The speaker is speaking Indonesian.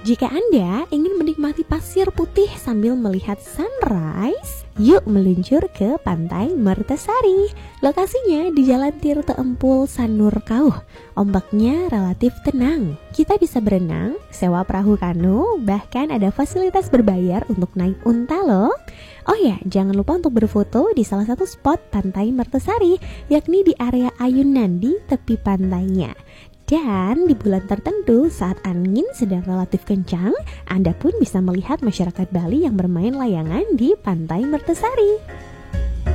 Jika Anda ingin menikmati pasir putih sambil melihat sunrise, yuk meluncur ke Pantai Mertasari. Lokasinya di Jalan Tirta Empul, Sanur Kauh. Ombaknya relatif tenang. Kita bisa berenang, sewa perahu kano, bahkan ada fasilitas berbayar untuk naik unta loh. Oh ya, jangan lupa untuk berfoto di salah satu spot Pantai Mertasari, yakni di area ayunan di tepi pantainya. Dan di bulan tertentu saat angin sedang relatif kencang, Anda pun bisa melihat masyarakat Bali yang bermain layangan di Pantai Mertasari.